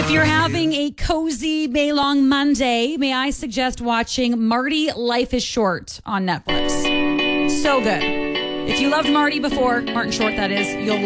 If you're having a cozy May long Monday, may I suggest watching Marty Life is Short on Netflix. So good. If you loved Marty before, Martin Short that is, you'll